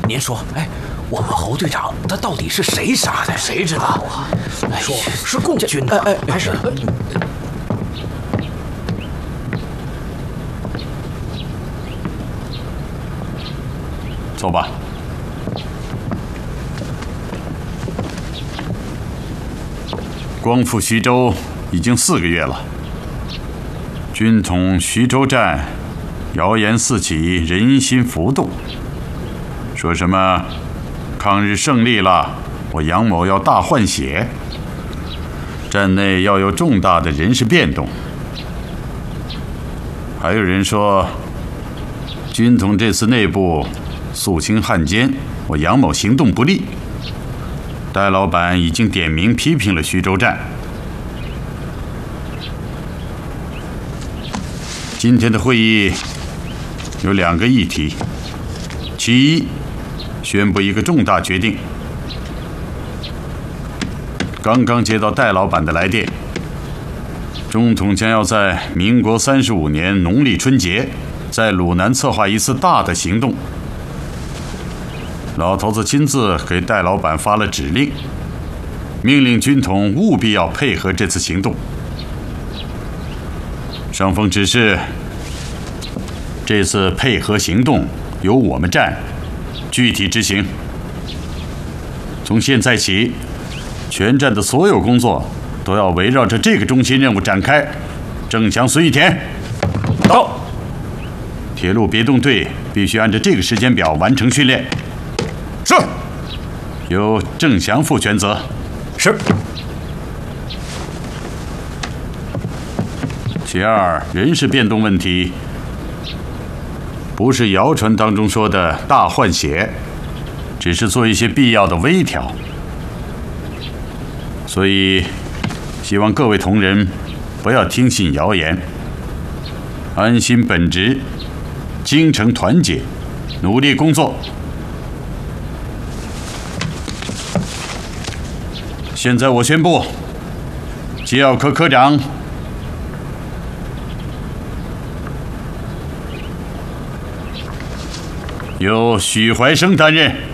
您说，我们侯队长他到底是谁杀的？谁知道啊？说是共军的，还是？ 走吧。光复徐州已经4个月了，军统徐州站谣言四起，人心浮动，说什么抗日胜利了，我杨某要大换血，站内要有重大的人事变动。还有人说，军统这次内部肃清汉奸，我杨某行动不利。戴老板已经点名批评了徐州站。今天的会议有2个议题，其一，宣布一个重大决定。刚刚接到戴老板的来电，中统将要在民国35年农历春节，在鲁南策划一次大的行动。老头子亲自给戴老板发了指令，命令军统务必要配合这次行动。上峰指示，这次配合行动由我们站具体执行。从现在起，全站的所有工作都要围绕着这个中心任务展开。郑祥、孙玉田，到。铁路别动队必须按照这个时间表完成训练。是。由郑祥负全责。 是。 其二，人事变动问题，不是谣传当中说的大换血，只是做一些必要的微调。所以，希望各位同仁不要听信谣言，安心本职，精诚团结，努力工作。现在我宣布，机要科科长由许怀生担任。